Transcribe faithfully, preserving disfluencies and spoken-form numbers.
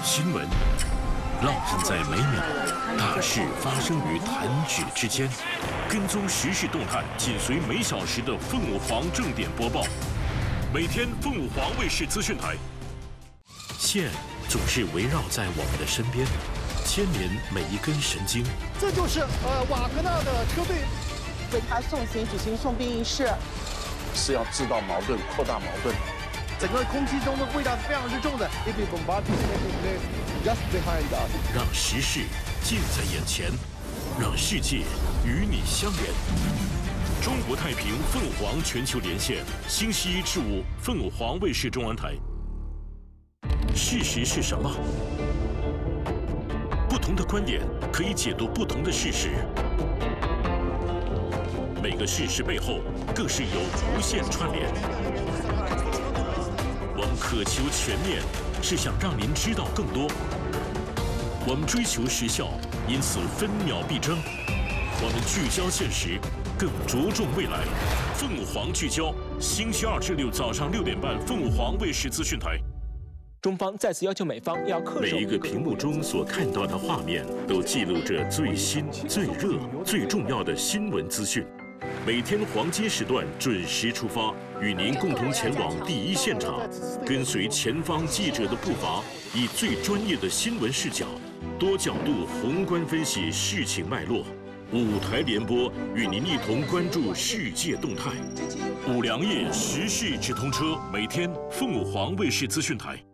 新闻，烙印在每秒，大事发生于弹指之间。跟踪时事动态，紧随每小时的凤舞凰正点播报。每天凤舞凰卫视资讯台。线总是围绕在我们的身边，牵连每一根神经。 这就是呃瓦格纳的车队。 为他送行举行送殡仪式， 是要制造矛盾、扩大矛盾。 整个空气中的味道是非常之重的。If we bombard just behind us， 让时事近在眼前，让世界与你相连。中国太平凤舞凰全球连线，星期一至五凤舞凰卫视中文台。事实是什么？不同的观点可以解读不同的事实。每个事实背后更是有无限串联。我们渴求全面，是想让您知道更多。我们追求时效，因此分秒必争。我们聚焦现实，更着重未来。凤舞凰聚焦，星期二至六早上六点半，凤舞凰卫视资讯台。 中方再次要求美方要恪守。 每一个屏幕中所看到的画面，都记录着最新、最热、最重要的新闻资讯。每天黄金时段准时出发，与您共同前往第一现场，跟随前方记者的步伐，以最专业的新闻视角，多角度宏观分析事情脉络。五台联播，与您一同关注世界动态。五粮液时事直通车，每天凤舞凰卫视资讯台。